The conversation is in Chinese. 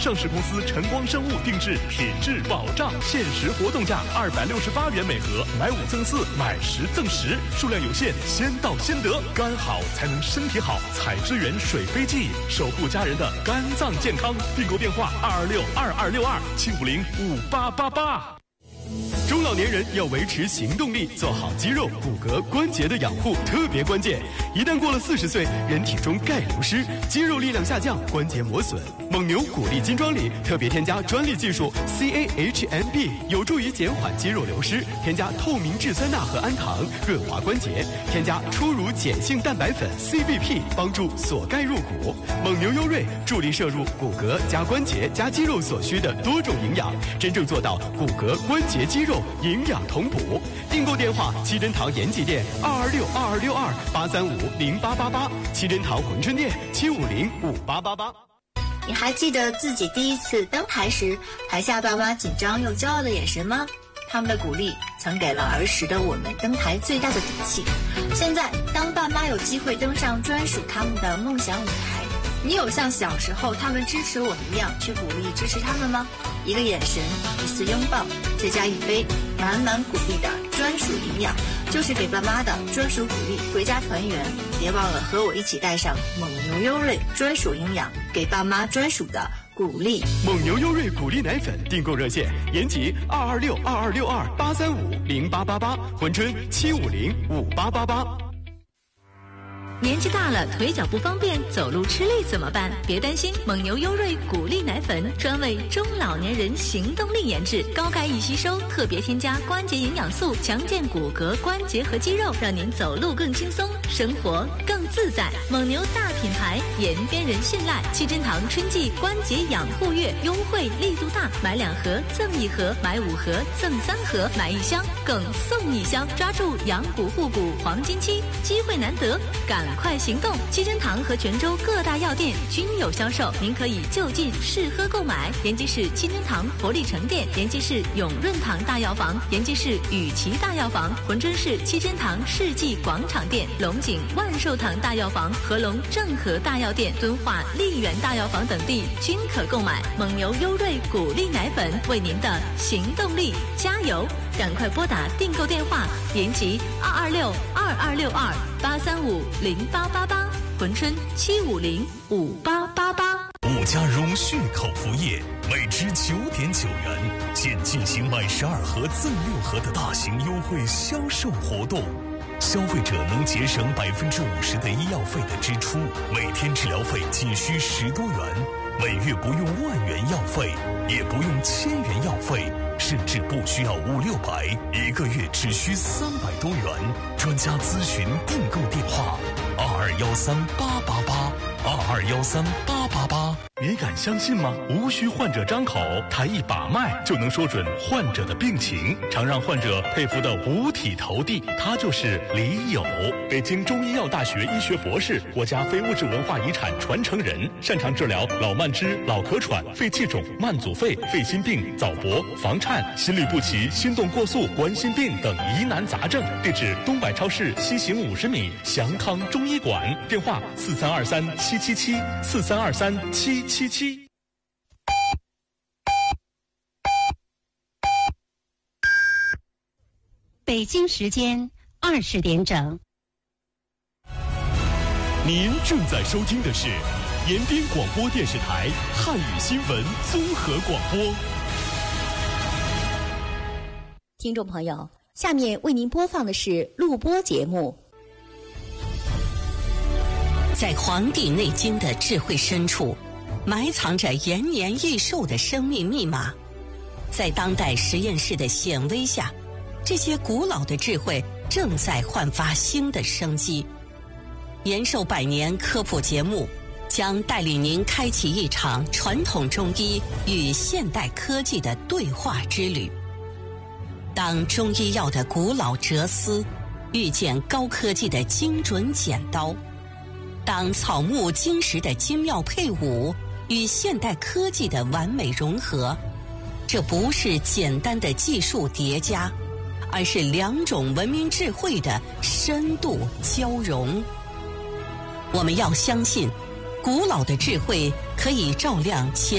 上市公司晨光生物定制，品质保障。限时活动价268元每盒，买5赠4，买10赠10，数量有限，先到先得。肝好才能身体好，采之源水飞剂，守护家人的肝脏健康。订购电话2262262，7505888。 中老年人要维持行动力，做好肌肉、骨骼、关节的养护特别关键。一旦过了40岁，人体中钙流失，肌肉力量下降，关节磨损。蒙牛骨力金装里特别添加专利技术 CAHMB， 有助于减缓肌肉流失。添加透明质酸钠和氨糖，润滑关节。添加初乳碱性蛋白粉 CBP， 帮助锁钙入骨。蒙牛优瑞助力摄入骨骼加关节加肌肉所需的多种营养，真正做到骨骼、关节、肌肉营养同补。订购电话：七珍堂延吉店2262262，8350888；七珍堂珲春店7505888。 你还记得自己第一次登台时，台下爸妈紧张又骄傲的眼神吗？他们的鼓励曾给了儿时的我们登台最大的底气。现在，当爸妈有机会登上专属他们的梦想舞台，你有像小时候他们支持我们一样去鼓励支持他们吗？一个眼神，一次拥抱，再加一杯满满鼓励的专属营养，就是给爸妈的专属鼓励。回家团圆，别忘了和我一起带上蒙牛优瑞专属营养，给爸妈专属的鼓励。 蒙牛优瑞鼓励奶粉订购热线：延吉2262262，8350888；珲春7505888。 年纪大了，腿脚不方便，走路吃力怎么办？别担心，蒙牛优瑞骨力奶粉专为中老年人行动力研制，高钙易吸收，特别添加关节营养素，强健骨骼、关节和肌肉，让您走路更轻松，生活更自在。蒙牛大品牌，延边人信赖。七珍堂春季关节养护月优惠力度大，买2盒赠1盒，买5盒赠3盒，买1箱更送1箱，抓住养骨护骨黄金期，机会难得，赶快行动！七珍堂和泉州各大药店均有销售，您可以就近试喝购买。延吉市七珍堂活力城店，延吉市永润堂大药房，延吉市雨琦大药房，珲春市七珍堂世纪广场店，龙井万寿堂大药房、合龙正和大药店、敦化丽园大药房等地均可购买。蒙牛优瑞骨力奶粉，为您的行动力加油！赶快拨打订购电话：延吉2262262，8350888，珲春7505888。 五家荣旭口服液每支9.9元，现进行买12盒赠6盒的大型优惠销售活动，消费者能节省50%的医药费的支出，每天治疗费仅需10多元，每月不用1万元药费，也不用1000元药费，甚至不需要500-600，一个月只需300多元。专家咨询订购电话：22138888，22138888。 你敢相信吗？无需患者张口，他一把脉就能说准患者的病情，常让患者佩服的五体投地。他就是李友，北京中医药大学医学博士，国家非物质文化遗产传承人，擅长治疗老慢支、老咳喘、肺气肿、慢阻肺、肺心病、早搏、房颤、心律不齐、心动过速、冠心病等疑难杂症。地址：东柏超市西行50米，祥康中医馆。电话：4323-777，4323-777。 北京时间20点整。 您正在收听的是延边广播电视台汉语新闻综合广播。 听众朋友，下面为您播放的是录播节目。 在《黄帝内经》的智慧深处，埋藏着延年益寿的生命密码。在当代实验室的显微下，这些古老的智慧正在焕发新的生机。延寿100年科普节目将带领您开启一场传统中医与现代科技的对话之旅。当中医药的古老哲思遇见高科技的精准剪刀，当草木金石的精妙配伍与现代科技的完美融合，这不是简单的技术叠加，而是2种文明智慧的深度交融。我们要相信，古老的智慧可以照亮前